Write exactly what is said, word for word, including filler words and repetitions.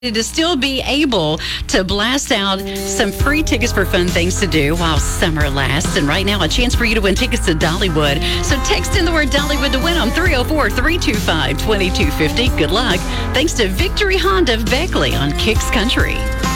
to still be able to blast out some free tickets for fun things to do while summer lasts. And right now, a chance for you to win tickets to Dollywood. So text in the word Dollywood to win on three oh four, three two five, two two five oh. Good luck. Thanks to Victory Honda of Beckley on Kicks Country.